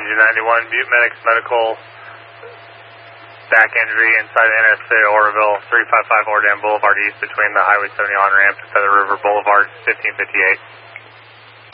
Engine 91, Butte Medics Medical, back injury inside NSA Oroville, 355 Ordam Boulevard East between the Highway 70 on-ramp to Feather River Boulevard, 1558.